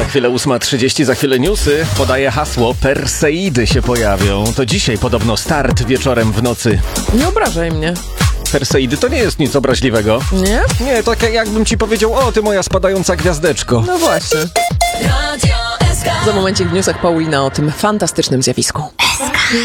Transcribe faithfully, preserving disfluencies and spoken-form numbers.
chwilę ósma trzydzieści, za chwilę newsy. Podaję hasło, Perseidy się pojawią. To dzisiaj podobno start wieczorem w nocy. Nie obrażaj mnie. Perseidy to nie jest nic obraźliwego. Nie? Nie, tak jakbym ci powiedział, o ty moja spadająca gwiazdeczko. No właśnie. Za momencik w newsach Paulina o tym fantastycznym zjawisku.